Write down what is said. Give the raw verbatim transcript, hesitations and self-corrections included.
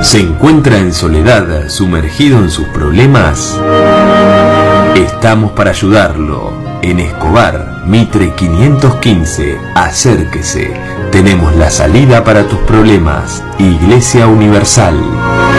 ¿Se encuentra en soledad, sumergido en sus problemas? Estamos para ayudarlo. En Escobar, Mitre quinientos quince, acérquese. Tenemos la salida para tus problemas. Iglesia Universal.